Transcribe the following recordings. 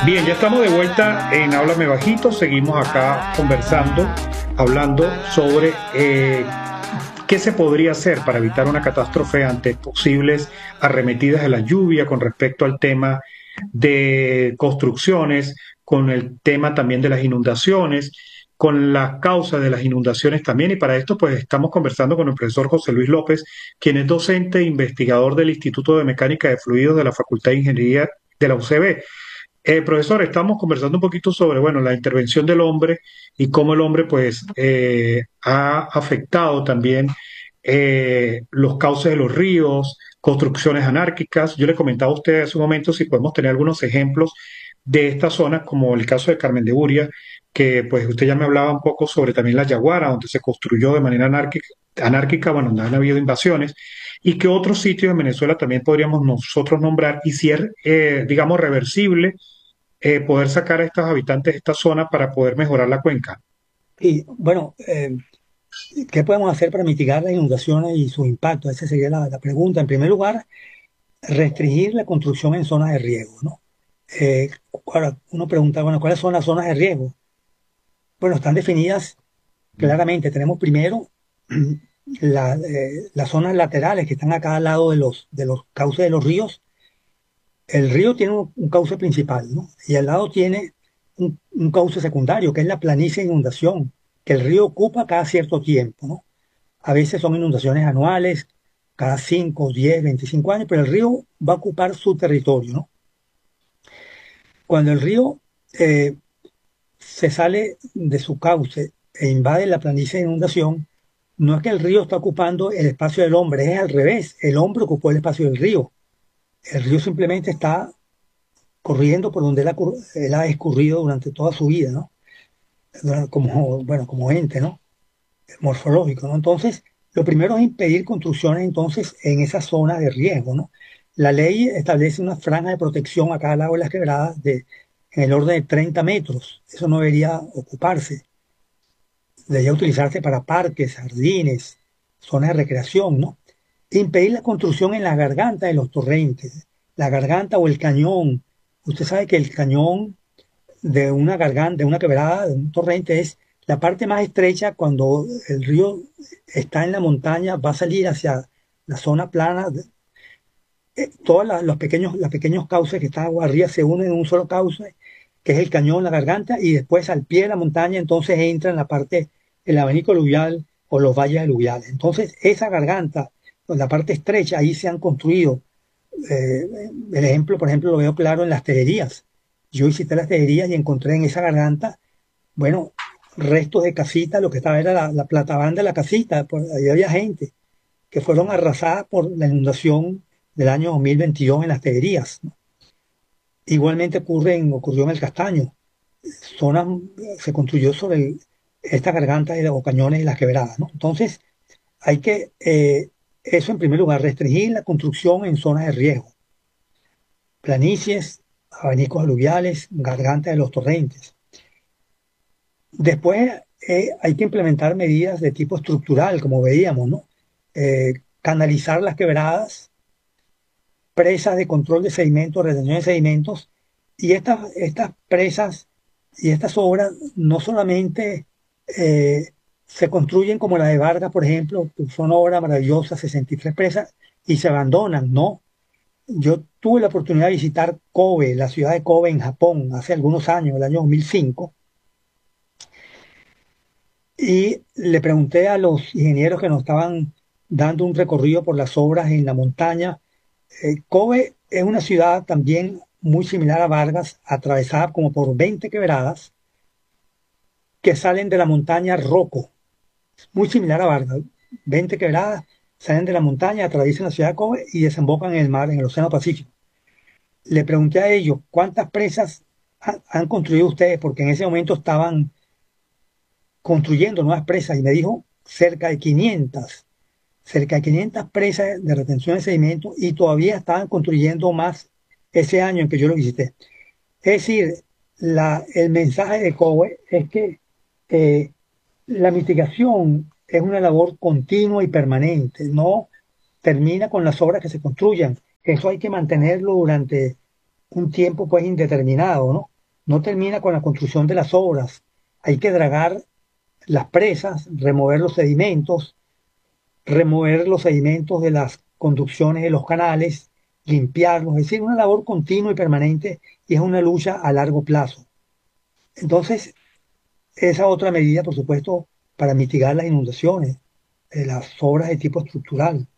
Bien, ya estamos de vuelta en Háblame Bajito. Seguimos acá conversando, hablando sobre qué se podría hacer para evitar una catástrofe ante posibles arremetidas de la lluvia con respecto al tema de construcciones, con el tema también de las inundaciones, con las causas de las inundaciones también. Y para esto, pues estamos conversando con el profesor José Luis López, quien es docente e investigador del Instituto de Mecánica de Fluidos de la Facultad de Ingeniería de la UCB. Profesor, estamos conversando un poquito sobre, bueno, la intervención del hombre y cómo el hombre, pues, ha afectado también los cauces de los ríos, construcciones anárquicas. Yo le comentaba a usted hace un momento si podemos tener algunos ejemplos de estas zonas, como el caso de Carmen de Buria, que, pues, usted ya me hablaba un poco sobre también la Yaguara, donde se construyó de manera anárquica, bueno, donde han habido invasiones, y que otros sitios en Venezuela también podríamos nosotros nombrar, y si es, digamos, reversible poder sacar a estos habitantes de esta zona para poder mejorar la cuenca. Y bueno, ¿qué podemos hacer para mitigar las inundaciones y su impacto? Esa sería la pregunta. En primer lugar, restringir la construcción en zonas de riesgo, ¿no? Ahora, uno pregunta, bueno, ¿cuáles son las zonas de riesgo? Bueno, están definidas claramente. Tenemos primero las zonas laterales que están a cada lado de los cauces de los ríos. El río tiene un cauce principal, ¿no? Y al lado tiene un cauce secundario, que es la planicie de inundación, que el río ocupa cada cierto tiempo, ¿no? A veces son inundaciones anuales, cada 5, 10, 25 años, pero el río va a ocupar su territorio, ¿no? Cuando el río eh, se sale de su cauce e invade la planicie de inundación, no es que el río está ocupando el espacio del hombre, es al revés, el hombre ocupó el espacio del río. El río simplemente está corriendo por donde él ha escurrido durante toda su vida, ¿no? Como, bueno, como ente, ¿no? Morfológico, ¿no? Entonces, lo primero es impedir construcciones entonces en esa zona de riesgo, ¿no? La ley establece una franja de protección a cada lado de las quebradas en el orden de 30 metros. Eso no debería ocuparse. Debería utilizarse para parques, jardines, zonas de recreación, ¿no? Impedir la construcción en la garganta de los torrentes, la garganta o el cañón. Usted sabe que el cañón de una garganta, de una quebrada, de un torrente, es la parte más estrecha cuando el río está en la montaña, va a salir hacia la zona plana. Todos los pequeños cauces que están agua arriba se unen en un solo cauce, que es el cañón, la garganta, y después al pie de la montaña entonces entra en la parte, el abanico aluvial o los valles aluviales. Entonces esa garganta, pues, la parte estrecha, ahí se han construido. eh, el ejemplo, por ejemplo, lo veo claro en las tejerías. Yo visité las tejerías y encontré en esa garganta, bueno, restos de casita, lo que estaba era la platabanda de la casita, pues, ahí había gente que fueron arrasadas por la inundación del año 2022 en las tejerías, ¿no? Igualmente ocurrió en el Castaño, zona se construyó sobre esta garganta o cañones de las quebradas, ¿no? Entonces, hay que, eso en primer lugar, restringir la construcción en zonas de riesgo, planicies, abanicos aluviales, garganta de los torrentes. Después hay que implementar medidas de tipo estructural, como veíamos, ¿no? Canalizar las quebradas, presas de control de sedimentos, retención de sedimentos, y estas presas y estas obras no solamente eh, se construyen como la de Vargas, por ejemplo, que fue una obra maravillosa, 63 presas, y se abandonan, ¿no? Yo tuve la oportunidad de visitar Kobe, la ciudad de Kobe en Japón, hace algunos años, el año 2005. Y le pregunté a los ingenieros que nos estaban dando un recorrido por las obras en la montaña. Kobe es una ciudad también muy similar a Vargas, atravesada como por 20 quebradas que salen de la montaña Roko, muy similar a Vargas. 20 quebradas salen de la montaña, atraviesan la ciudad de Kobe y desembocan en el mar, en el Océano Pacífico. Le pregunté a ellos, ¿cuántas presas han construido ustedes? Porque en ese momento estaban construyendo nuevas presas y me dijo cerca de 500 presas de retención de sedimentos y todavía estaban construyendo más ese año en que yo lo visité. Es decir, el mensaje de Cowe es que eh, la mitigación es una labor continua y permanente, no termina con las obras que se construyan. Eso hay que mantenerlo durante un tiempo pues indeterminado, ¿no? no termina con la construcción de las obras. Hay que dragar las presas, remover los sedimentos de las conducciones de los canales, limpiarlos, es decir, una labor continua y permanente y es una lucha a largo plazo. Entonces, esa otra medida, por supuesto, para mitigar las inundaciones, las obras de tipo estructural.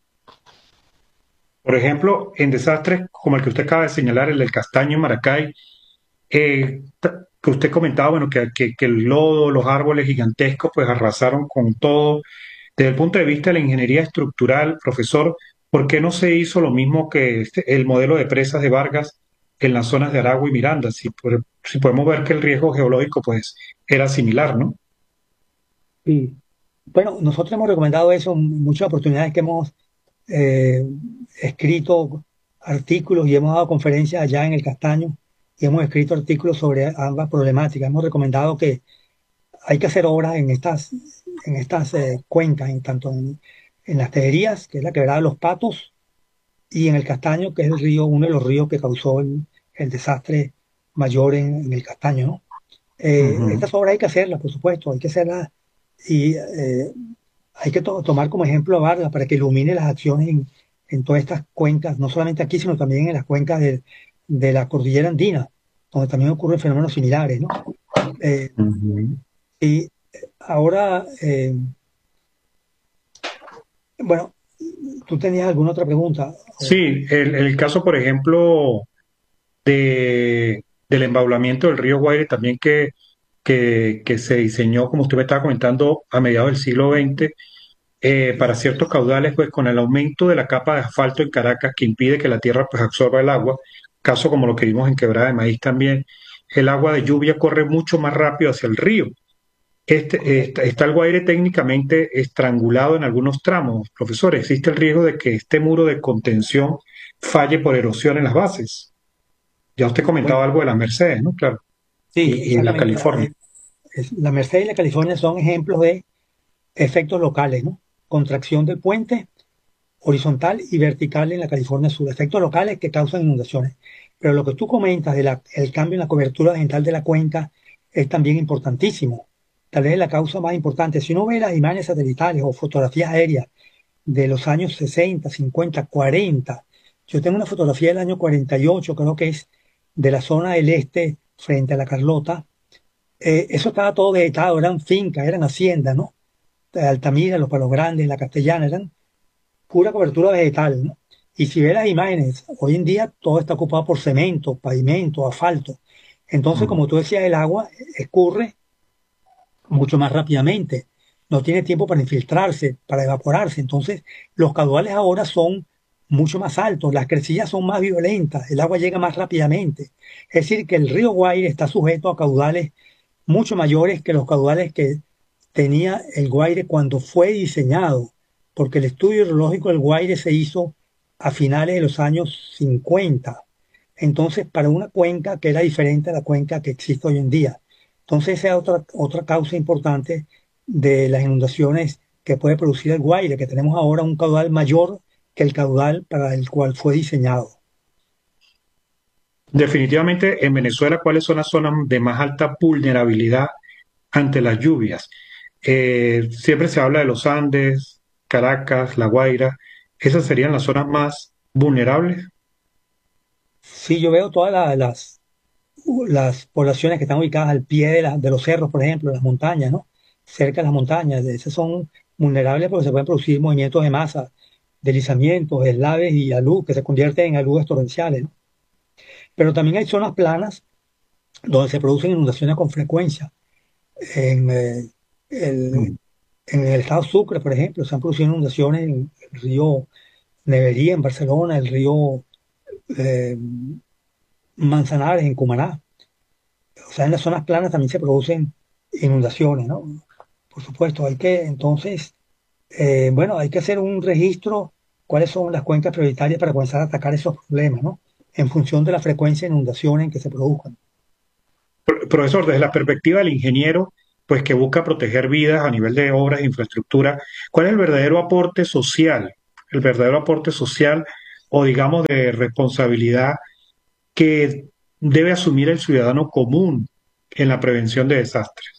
Por ejemplo, en desastres como el que usted acaba de señalar, el del Castaño en Maracay, que usted comentaba, bueno, que el lodo, los árboles gigantescos, pues arrasaron con todo. Desde el punto de vista de la ingeniería estructural, profesor, ¿por qué no se hizo lo mismo que el modelo de presas de Vargas en las zonas de Aragua y Miranda? Si podemos ver que el riesgo geológico, pues, era similar, ¿no? Y bueno, nosotros hemos recomendado eso en muchas oportunidades que hemos eh, escrito artículos y hemos dado conferencias allá en el Castaño y hemos escrito artículos sobre ambas problemáticas. Hemos recomendado que hay que hacer obras en estas cuencas, en las Tejerías, que es la quebrada de los Patos, y en el Castaño, que es el río, uno de los ríos que causó el desastre mayor en el Castaño, ¿no? Ujú. Estas obras hay que hacerlas, por supuesto, hay que hacerlas y hay que tomar como ejemplo a Vargas para que ilumine las acciones en todas estas cuencas, no solamente aquí, sino también en las cuencas de la cordillera andina, donde también ocurren fenómenos similares, ¿no? Eh, Ujú. y ahora, bueno, tú tenías alguna otra pregunta. Sí, el caso, por ejemplo, del embaulamiento del río Guaire también que se diseñó, como usted me estaba comentando, a mediados del siglo XX, para ciertos caudales, pues con el aumento de la capa de asfalto en Caracas que impide que la tierra pues absorba el agua, caso como lo que vimos en Quebrada de Maíz también, el agua de lluvia corre mucho más rápido hacia el río. Correcto. Está el Guaire técnicamente estrangulado en algunos tramos. Profesor, existe el riesgo de que este muro de contención falle por erosión en las bases. Ya usted Bueno, comentaba algo de la Mercedes, ¿no? Claro. sí, Y la exactamente. California. La Merced y la California son ejemplos de efectos locales, ¿no? Contracción del puente horizontal y vertical en la California Sur, efectos locales que causan inundaciones. Pero lo que tú comentas del cambio en la cobertura vegetal de la cuenca es también importantísimo. Tal vez es la causa más importante. Si uno ve las imágenes satelitales o fotografías aéreas de los años 60, 50, 40, yo tengo una fotografía del año 48, creo que es, de la zona del este frente a la Carlota. Eso estaba todo vegetado, eran fincas, eran haciendas, ¿no? Altamira, Los Palos Grandes, La Castellana, eran pura cobertura vegetal, ¿no? Y si ves las imágenes, hoy en día todo está ocupado por cemento, pavimento, asfalto. Entonces, Mm. como tú decías, el agua escurre mucho más rápidamente. No tiene tiempo para infiltrarse, para evaporarse. Entonces, los caudales ahora son mucho más altos, las crecillas son más violentas, el agua llega más rápidamente. Es decir, que el río Guaire está sujeto a caudales mucho mayores que los caudales que tenía el Guaire cuando fue diseñado, porque el estudio hidrológico del Guaire se hizo a finales de los años 50. Entonces, para una cuenca que era diferente a la cuenca que existe hoy en día. Entonces, esa es otra causa importante de las inundaciones que puede producir el Guaire, que tenemos ahora un caudal mayor que el caudal para el cual fue diseñado. Definitivamente, en Venezuela, ¿cuáles son las zonas de más alta vulnerabilidad ante las lluvias? Siempre se habla de los Andes, Caracas, La Guaira. ¿Esas serían las zonas más vulnerables? Si yo veo todas las poblaciones que están ubicadas al pie de los cerros, por ejemplo, las montañas, ¿no? Cerca de las montañas, esas son vulnerables porque se pueden producir movimientos de masa, deslizamientos, deslaves y alud, que se convierten en aludes torrenciales, ¿no? Pero también hay zonas planas donde se producen inundaciones con frecuencia. En, el, Mm. en el estado Sucre, por ejemplo, se han producido inundaciones en el río Nevería, en Barcelona, el río eh, Manzanares, en Cumaná. O sea, en las zonas planas también se producen inundaciones, ¿no? Por supuesto, hay que entonces, bueno, hay que hacer un registro, cuáles son las cuencas prioritarias para comenzar a atacar esos problemas, ¿no? En función de la frecuencia de inundaciones en que se produzcan. Profesor, desde la perspectiva del ingeniero, pues que busca proteger vidas a nivel de obras e infraestructura, ¿cuál es el verdadero aporte social? El verdadero aporte social o digamos de responsabilidad que debe asumir el ciudadano común en la prevención de desastres?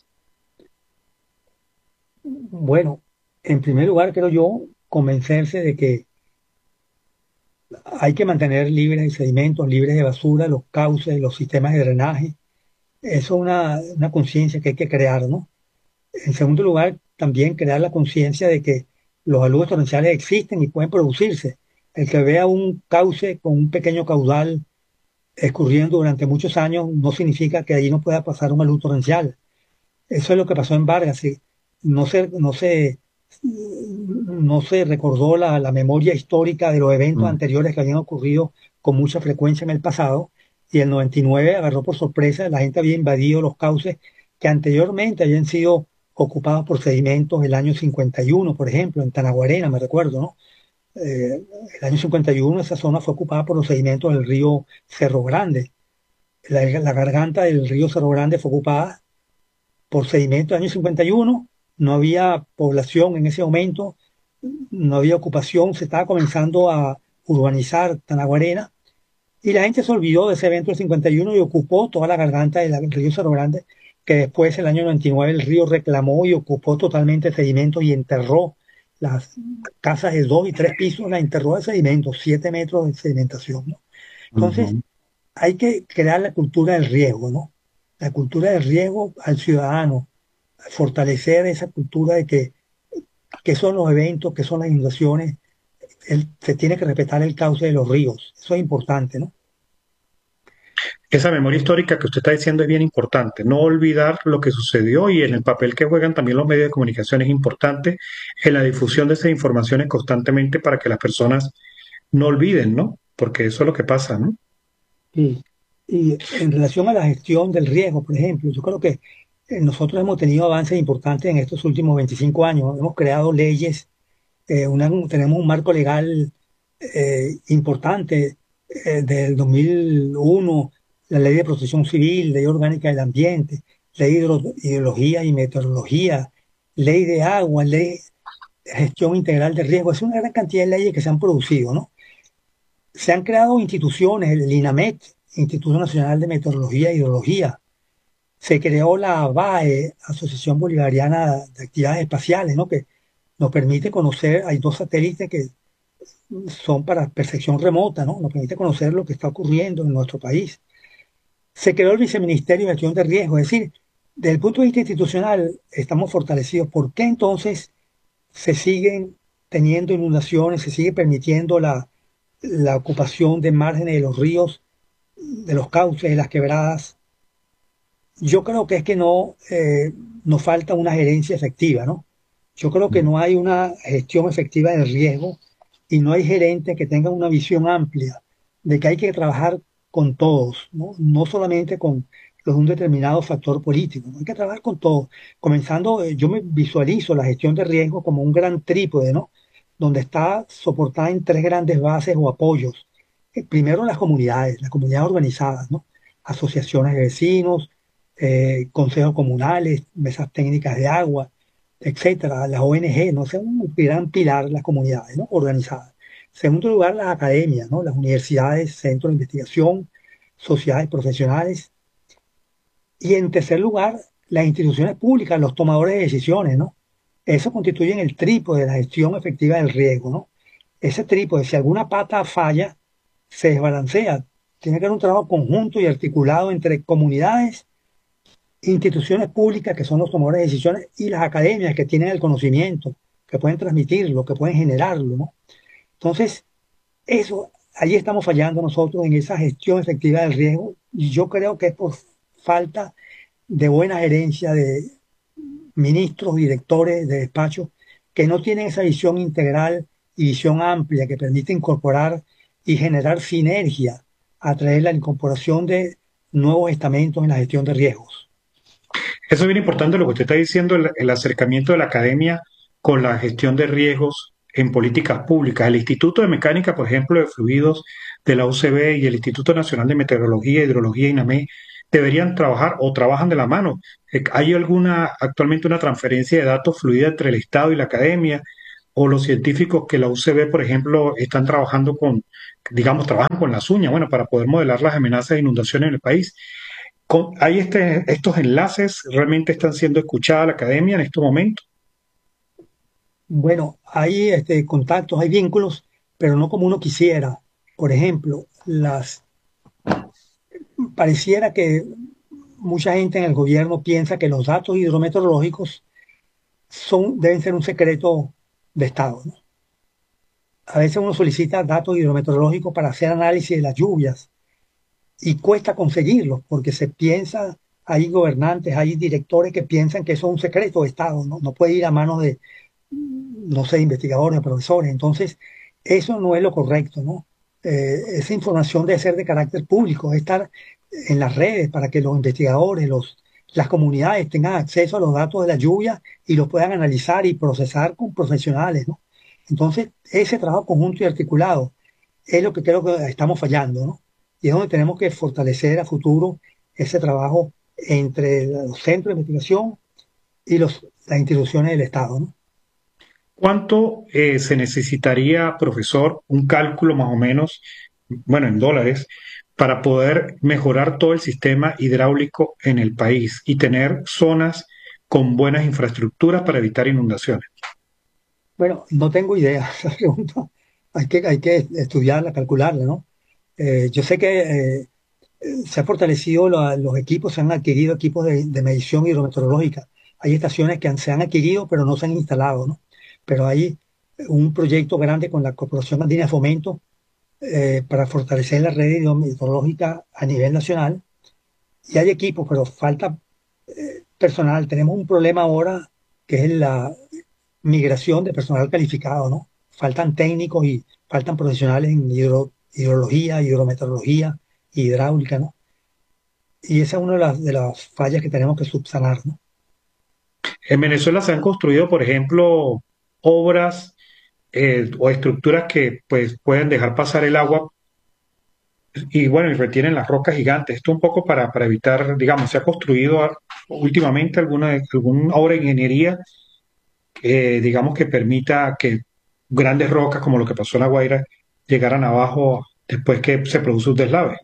Bueno, en primer lugar, creo yo, convencerse de que hay que mantener libres de sedimentos, libres de basura, los cauces, los sistemas de drenaje. Eso es una conciencia que hay que crear, ¿no? En segundo lugar, también crear la conciencia de que los aluvios torrenciales existen y pueden producirse. El que vea un cauce con un pequeño caudal escurriendo durante muchos años no significa que ahí no pueda pasar un alud torrencial. Eso es lo que pasó en Vargas. Sí. No se recordó la memoria histórica de los eventos Mm. anteriores que habían ocurrido con mucha frecuencia en el pasado, y el 99 agarró por sorpresa, la gente había invadido los cauces que anteriormente habían sido ocupados por sedimentos el año 51, por ejemplo, en Tanaguarena, me recuerdo, ¿no? El año 51 esa zona fue ocupada por los sedimentos del río Cerro Grande. La garganta del río Cerro Grande fue ocupada por sedimentos del año 51, no había población en ese momento, no había ocupación, se estaba comenzando a urbanizar Tanaguarena, y la gente se olvidó de ese evento del 51 y ocupó toda la garganta del río Cerro Grande, que después, en el año 99, el río reclamó y ocupó totalmente sedimentos y enterró las casas de 2 y 3 pisos, la enterró de sedimentos, 7 metros de sedimentación, ¿no? Entonces, Ujú. hay que crear la cultura del riesgo, ¿no? La cultura del riesgo al ciudadano, fortalecer esa cultura de que qué son los eventos, qué son las inundaciones. Se tiene que respetar el cauce de los ríos. Eso es importante, ¿no? Esa memoria histórica que usted está diciendo es bien importante. No olvidar lo que sucedió y en el papel que juegan también los medios de comunicación es importante en la difusión de esas informaciones constantemente para que las personas no olviden, ¿no? Porque eso es lo que pasa, ¿no? Y, y en relación a la gestión del riesgo, por ejemplo, yo creo que nosotros hemos tenido avances importantes en estos últimos 25 años. Hemos creado leyes, tenemos un marco legal importante del 2001, la Ley de Protección Civil, Ley Orgánica del Ambiente, Ley de Hidrología y Meteorología, Ley de Agua, Ley de Gestión Integral de Riesgo. Es una gran cantidad de leyes que se han producido, ¿no? Se han creado instituciones, el INAMET, Instituto Nacional de Meteorología e Hidrología. Se creó la ABAE, Asociación Bolivariana de Actividades Espaciales, ¿no? Que nos permite conocer, hay 2 satélites que son para percepción remota, ¿no? Nos permite conocer lo que está ocurriendo en nuestro país. Se creó el Viceministerio de Gestión de Riesgo, es decir, desde el punto de vista institucional estamos fortalecidos. ¿Por qué entonces se siguen teniendo inundaciones, se sigue permitiendo la ocupación de márgenes de los ríos, de los cauces, de las quebradas? Yo creo que es que no nos falta una gerencia efectiva, ¿no? Yo creo que no hay una gestión efectiva del riesgo y no hay gerentes que tengan una visión amplia de que hay que trabajar con todos, ¿no? No solamente con los de un determinado factor político, ¿no? Hay que trabajar con todos. Comenzando, yo me visualizo la gestión de riesgo como un gran trípode, ¿no? Donde está soportada en 3 grandes bases o apoyos. Primero las comunidades organizadas, ¿no? Asociaciones de vecinos, consejos comunales, mesas técnicas de agua, etcétera, las ONG, no sé, un gran pilar las comunidades, ¿no? Organizadas. En segundo lugar, las academias, ¿no? Las universidades, centros de investigación, sociedades profesionales. Y en tercer lugar, las instituciones públicas, los tomadores de decisiones, ¿no? Eso constituye el trípode de la gestión efectiva del riesgo, ¿no? Ese trípode, si alguna pata falla, se desbalancea. Tiene que haber un trabajo conjunto y articulado entre comunidades, instituciones públicas, que son los tomadores de decisiones, y las academias, que tienen el conocimiento, que pueden transmitirlo, que pueden generarlo, ¿no? Entonces, allí estamos fallando nosotros en esa gestión efectiva del riesgo, y yo creo que es por falta de buena gerencia de ministros, directores de despachos, que no tienen esa visión integral y visión amplia que permite incorporar y generar sinergia a través de la incorporación de nuevos estamentos en la gestión de riesgos. Eso es bien importante lo que usted está diciendo, el acercamiento de la academia con la gestión de riesgos en políticas públicas. El Instituto de Mecánica, por ejemplo, de Fluidos de la UCB y el Instituto Nacional de Meteorología e Hidrología, INAME, deberían trabajar o trabajan de la mano. ¿Hay actualmente una transferencia de datos fluida entre el Estado y la academia? o los científicos que la UCB, por ejemplo, están trabajando con, digamos, trabajan con las uñas, bueno, para poder modelar las amenazas de inundación en el país. ¿Hay estos enlaces realmente están siendo escuchadas la academia en este momento? Bueno, hay contactos, hay vínculos, pero no como uno quisiera. Por ejemplo, pareciera que mucha gente en el gobierno piensa que los datos hidrometeorológicos deben ser un secreto de Estado, ¿no? A veces uno solicita datos hidrometeorológicos para hacer análisis de las lluvias y cuesta conseguirlos porque se piensa, hay gobernantes, hay directores que piensan que eso es un secreto de Estado, ¿no? No puede ir a manos de, no sé, investigadores o profesores. Entonces, eso no es lo correcto, ¿no? Esa información debe ser de carácter público, debe estar en las redes para que los investigadores, las comunidades tengan acceso a los datos de la lluvia y los puedan analizar y procesar con profesionales, ¿no? Entonces, ese trabajo conjunto y articulado es lo que creo que estamos fallando, ¿no? Y es donde tenemos que fortalecer a futuro ese trabajo entre los centros de investigación y las instituciones del Estado, ¿no? ¿Cuánto se necesitaría, profesor, un cálculo más o menos, bueno, en dólares, para poder mejorar todo el sistema hidráulico en el país y tener zonas con buenas infraestructuras para evitar inundaciones? Bueno, no tengo idea, esa pregunta hay que estudiarla, calcularla, ¿no? Yo sé que se ha fortalecido los equipos, se han adquirido equipos de medición hidrometeorológica. Hay estaciones que se han adquirido, pero no se han instalado, ¿no? Pero hay un proyecto grande con la Corporación Andina de Fomento para fortalecer la red hidrometeorológica a nivel nacional. Y hay equipos, pero falta personal. Tenemos un problema ahora que es la migración de personal calificado, ¿no? Faltan técnicos y faltan profesionales en hidrología, hidrometeorología, hidráulica, ¿no? Y esa es una de las fallas que tenemos que subsanar, ¿no? En Venezuela se han construido, por ejemplo, obras o estructuras que pues pueden dejar pasar el agua y bueno, y retienen las rocas gigantes. Esto un poco para evitar, digamos, se ha construido últimamente alguna obra de ingeniería, digamos, que permita que grandes rocas, como lo que pasó en La Guaira, llegaran abajo después que se produce un deslave.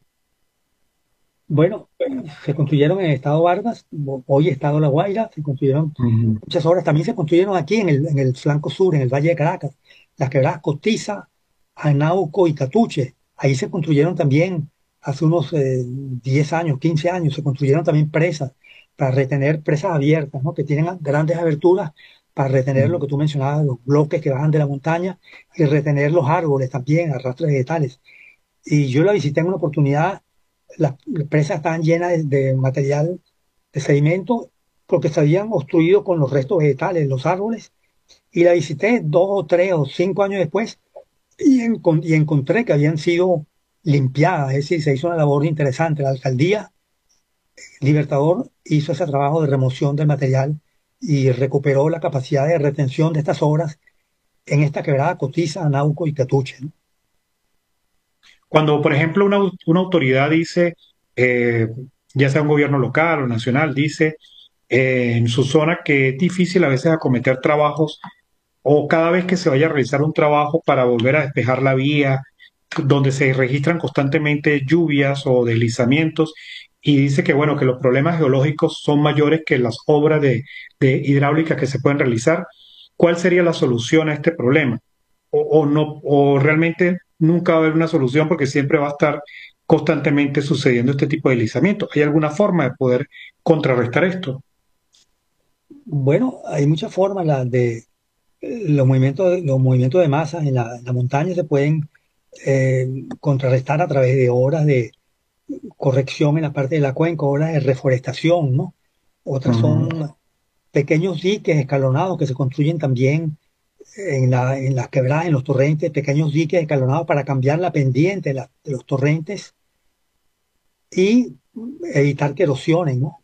Bueno, se construyeron en el estado Vargas, hoy estado La Guaira, se construyeron Ujú. muchas obras. También se construyeron aquí en el flanco sur, en el Valle de Caracas, las quebradas Cotiza, Anauco y Catuche. Ahí se construyeron también, hace unos 10 años, 15 años, se construyeron también presas para retener presas abiertas, ¿no? Que tienen grandes aberturas para retener lo que tú mencionabas, los bloques que bajan de la montaña y retener los árboles también, arrastres vegetales. Y yo la visité en una oportunidad, las presas estaban llenas de material de sedimento porque se habían obstruido con los restos vegetales, los árboles, y la visité 2 o 3 o 5 años después y encontré que habían sido limpiadas, es decir, se hizo una labor interesante. La alcaldía Libertador hizo ese trabajo de remoción del material y recuperó la capacidad de retención de estas obras en esta quebrada Cotiza, Anauco y Catuche, ¿no? Cuando, por ejemplo, una autoridad dice, eh, ya sea un gobierno local o nacional, dice en su zona que es difícil a veces acometer trabajos o cada vez que se vaya a realizar un trabajo para volver a despejar la vía, donde se registran constantemente lluvias o deslizamientos, y dice que bueno, que los problemas geológicos son mayores que las obras de hidráulica que se pueden realizar. ¿Cuál sería la solución a este problema? O no, o realmente nunca va a haber una solución porque siempre va a estar constantemente sucediendo este tipo de deslizamientos. ¿Hay alguna forma de poder contrarrestar esto? Bueno, hay muchas formas los movimientos de masa en la montaña se pueden contrarrestar a través de obras de corrección en la parte de la cuenca, obras de reforestación, ¿no? Otras Ujú. son pequeños diques escalonados que se construyen también en las quebradas, en los torrentes, pequeños diques escalonados para cambiar la pendiente de los torrentes y evitar que erosionen, ¿no?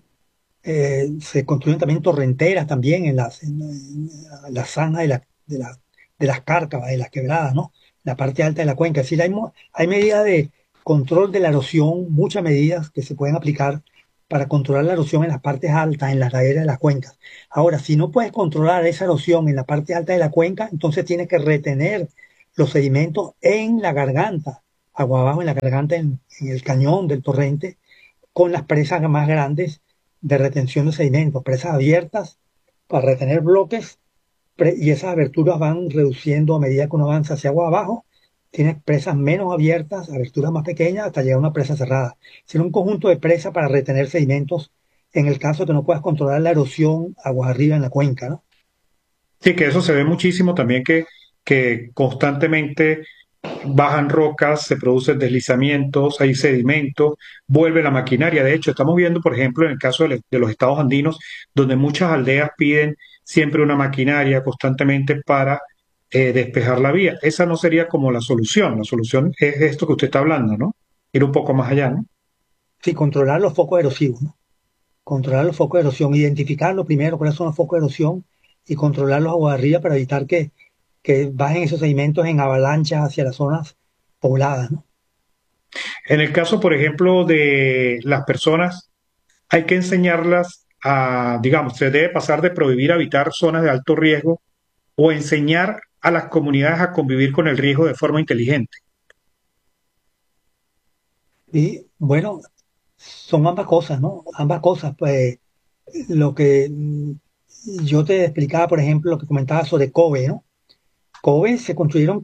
Se construyen también torrenteras también en las zanjas de las cárcavas, de las quebradas, ¿no? La parte alta de la cuenca. Es decir, hay medidas de control de la erosión, muchas medidas que se pueden aplicar para controlar la erosión en las partes altas, en las laderas de las cuencas. Ahora, si no puedes controlar esa erosión en la parte alta de la cuenca, entonces tienes que retener los sedimentos en la garganta, agua abajo en la garganta, en el cañón del torrente, con las presas más grandes de retención de sedimentos, presas abiertas para retener bloques, y esas aberturas van reduciendo a medida que uno avanza hacia agua abajo. Tienes presas menos abiertas, aberturas más pequeñas, hasta llegar a una presa cerrada. Sino un conjunto de presas para retener sedimentos en el caso de que no puedas controlar la erosión aguas arriba en la cuenca, ¿no? Sí, que eso se ve muchísimo también que constantemente bajan rocas, se producen deslizamientos, hay sedimentos, vuelve la maquinaria. De hecho, estamos viendo, por ejemplo, en el caso de los estados andinos, donde muchas aldeas piden siempre una maquinaria constantemente para despejar la vía. Esa no sería como la solución. La solución es esto que usted está hablando, ¿no? Ir un poco más allá, ¿no? Sí, controlar los focos erosivos, ¿no? Controlar los focos de erosión, identificarlo primero, cuáles son los focos de erosión y controlarlos aguas arriba para evitar que bajen esos sedimentos en avalanchas hacia las zonas pobladas, ¿no? En el caso, por ejemplo, de las personas, hay que enseñarlas a, digamos, se debe pasar de prohibir habitar zonas de alto riesgo o enseñar a las comunidades a convivir con el riesgo de forma inteligente. Y bueno, son ambas cosas, ¿no? Ambas cosas, pues lo que yo te explicaba, por ejemplo, lo que comentaba sobre Kobe, ¿no? Kobe se construyeron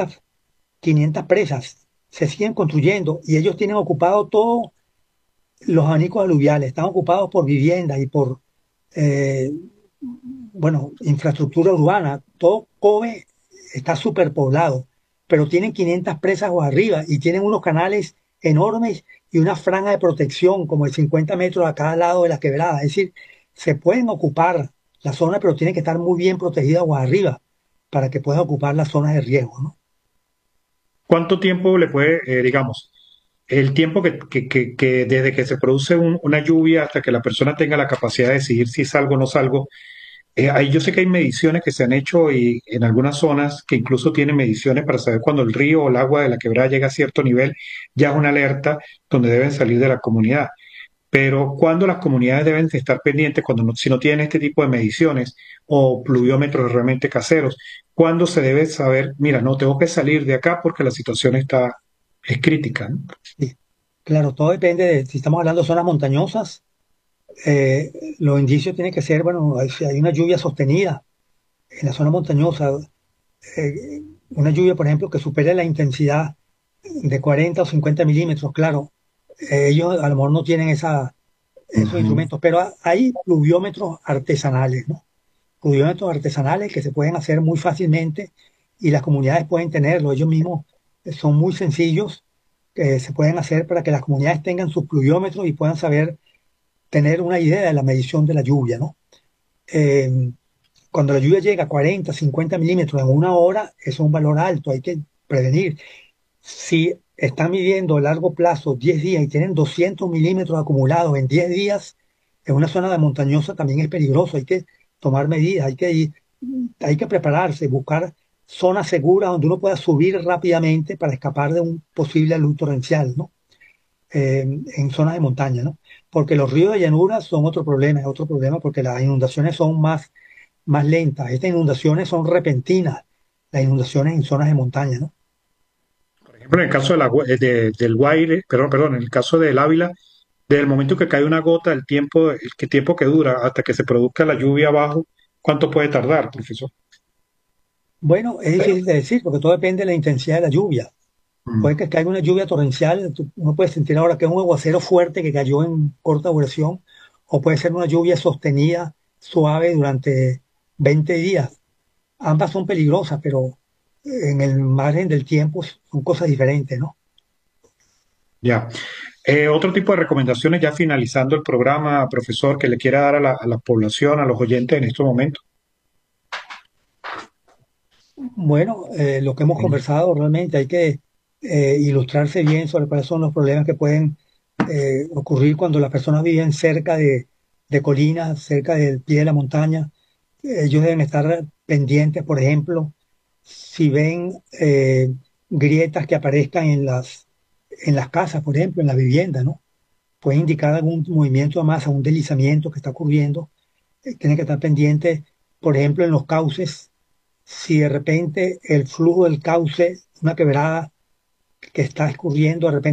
500 presas, se siguen construyendo y ellos tienen ocupado todos los abanicos aluviales, están ocupados por viviendas y por, eh, bueno, infraestructura urbana. Todo Kobe está superpoblado, pero tienen 500 presas o arriba y tienen unos canales enormes y una franja de protección como de 50 metros a cada lado de la quebrada. Es decir, se pueden ocupar la zona, pero tienen que estar muy bien protegidas o arriba para que puedan ocupar las zonas de riesgo, ¿no? ¿Cuánto tiempo le puede, digamos, el tiempo que desde que se produce una lluvia hasta que la persona tenga la capacidad de decidir si salgo o no salgo? Ahí yo sé que hay mediciones que se han hecho y en algunas zonas que incluso tienen mediciones para saber cuando el río o el agua de la quebrada llega a cierto nivel, ya es una alerta donde deben salir de la comunidad. Pero cuando las comunidades deben de estar pendientes, cuando si no tienen este tipo de mediciones o pluviómetros realmente caseros, cuando se debe saber, mira, no tengo que salir de acá porque la situación es crítica, ¿no? Sí. Claro, todo depende de si estamos hablando de zonas montañosas. Los indicios tienen que ser, bueno, si hay una lluvia sostenida en la zona montañosa, una lluvia, por ejemplo, que supere la intensidad de 40 o 50 milímetros, claro, ellos a lo mejor no tienen esos Ujú. instrumentos, pero hay pluviómetros artesanales, ¿no? Pluviómetros artesanales que se pueden hacer muy fácilmente y las comunidades pueden tenerlo. Ellos mismos son muy sencillos, que se pueden hacer para que las comunidades tengan sus pluviómetros y puedan saber tener una idea de la medición de la lluvia, ¿no? Eh, Cuando la lluvia llega a 40, 50 milímetros en una hora, eso es un valor alto, hay que prevenir. Si están midiendo a largo plazo 10 días y tienen 200 milímetros acumulados en 10 días, en una zona de montañosa también es peligroso, hay que tomar medidas, hay que prepararse, buscar zonas seguras donde uno pueda subir rápidamente para escapar de un posible alud torrencial, ¿no? En zonas de montaña, ¿no? Porque los ríos de llanura son otro problema, es otro problema porque las inundaciones son más lentas. Estas inundaciones son repentinas, las inundaciones en zonas de montaña, ¿no? Por ejemplo, en el caso del Guaire, perdón, en el caso del Ávila, desde el momento que cae una gota, el tiempo que dura hasta que se produzca la lluvia abajo, ¿cuánto puede tardar, profesor? Bueno, es difícil de decir porque todo depende de la intensidad de la lluvia. Mm. Puede que caiga una lluvia torrencial, uno puede sentir ahora que es un aguacero fuerte que cayó en corta duración, o puede ser una lluvia sostenida, suave durante 20 días. Ambas son peligrosas, pero en el margen del tiempo son cosas diferentes, ¿no? Ya. Otro tipo de recomendaciones, ya finalizando el programa, profesor, que le quiera dar a la población, a los oyentes en estos momentos. Bueno, lo que hemos conversado realmente hay que ilustrarse bien sobre cuáles son los problemas que pueden ocurrir cuando las personas viven cerca de colinas, cerca del pie de la montaña. Ellos deben estar pendientes, por ejemplo, si ven grietas que aparezcan en las casas, por ejemplo, en las viviendas, ¿no? puede indicar algún movimiento de masa, un deslizamiento que está ocurriendo. Tiene que estar pendiente, por ejemplo, en los cauces, si de repente el flujo del cauce, una quebrada que está escurriendo, de repente